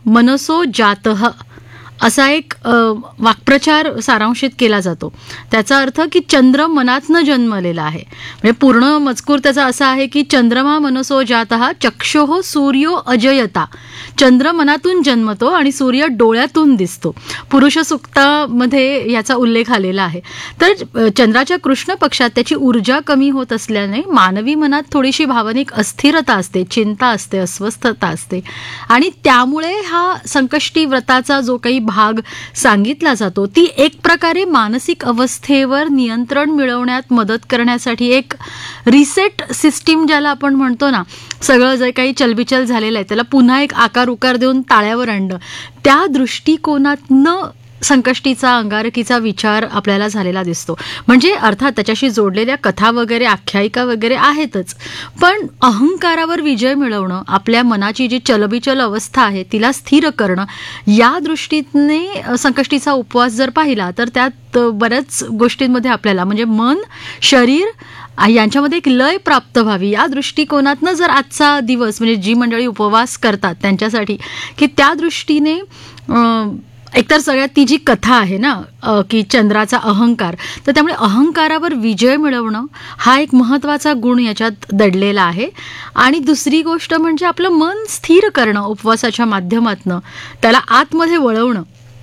मनसो जातः असा एक वाक्प्रचार सारांशित केला जातो. त्याचा अर्थ की चंद्र मनातनं जन्मलेला आहे. म्हणजे पूर्ण मजकूर त्याचा असा आहे की चंद्रमा मनसो जातः चक्षुः सूर्यो अजयता. चंद्र मनातून जन्मतो आणि सूर्य डोळ्यातून दिसतो. पुरुष सूक्तामध्ये याचा उल्लेख आलेला आहे. तर चंद्राच्या कृष्ण पक्षात त्याची ऊर्जा कमी होत असल्याने मानवी मनात थोडीशी भावनिक अस्थिरता असते, चिंता असते, अस्वस्थता असते आणि त्यामुळे हा संकष्टी व्रताचा जो काही भाग सांगितला जातो ती एक प्रकारे मानसिक अवस्थेवर नियंत्रण मिळवण्यात मदत करण्यासाठी एक रिसेट सिस्टीम ज्याला आपण म्हणतो ना, सगळं जे काही चलबिचल झालेलं आहे त्याला पुन्हा एक आकार उकार देऊन ताळ्यावर आणणं, त्या दृष्टिकोनातनं संकष्टीचा अंगारकीचा विचार आपल्याला झालेला दिसतो. म्हणजे अर्थात त्याच्याशी जोडलेल्या कथा वगैरे आख्यायिका वगैरे आहेतच, पण अहंकारावर विजय मिळवणं, आपल्या मनाची जी चलबिचल अवस्था आहे तिला स्थिर करणं, या दृष्टीने संकष्टीचा उपवास जर पाहिला तर त्यात बऱ्याच गोष्टींमध्ये आपल्याला म्हणजे मन, शरीर यांच्यामध्ये एक लय प्राप्त व्हावी या दृष्टिकोनातनं जर आजचा दिवस म्हणजे जी मंडळी उपवास करतात त्यांच्यासाठी की त्या दृष्टीने एकतर सगळ्यात ती जी कथा आहे ना की चंद्राचा अहंकार, तर त्यामुळे अहंकारावर विजय मिळवणं हा एक महत्त्वाचा गुण याच्यात दडलेला आहे. आणि दुसरी गोष्ट म्हणजे आपलं मन स्थिर करणं उपवासाच्या माध्यमातनं, त्याला आतमध्ये वळवणं,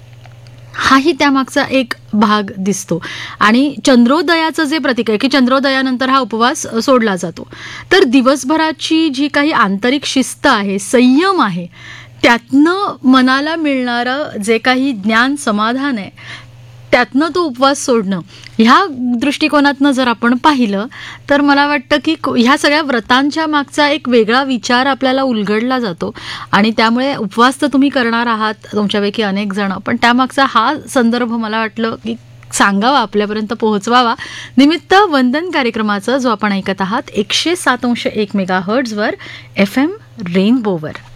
हाही त्यामागचा एक भाग दिसतो. आणि चंद्रोदयाचं जे प्रतीक आहे की चंद्रोदयानंतर हा उपवास सोडला जातो, तर दिवसभराची जी काही आंतरिक शिस्त आहे, संयम आहे, त्यातनं मनाला मिळणारं जे काही ज्ञान समाधान आहे त्यातनं तो उपवास सोडणं, ह्या दृष्टिकोनातनं जर आपण पाहिलं तर मला वाटतं की ह्या सगळ्या व्रतांच्या मागचा एक वेगळा विचार आपल्याला उलगडला जातो. आणि त्यामुळे उपवास तर तुम्ही करणार आहात तुमच्यापैकी अनेक जण, पण त्यामागचा हा संदर्भ मला वाटलं की सांगावा, आपल्यापर्यंत पोहोचवावा. निमित्त वंदन कार्यक्रमाचं जो आपण ऐकत आहात 107.1 मेगाहर्ट्झवर FM रेनबोवर.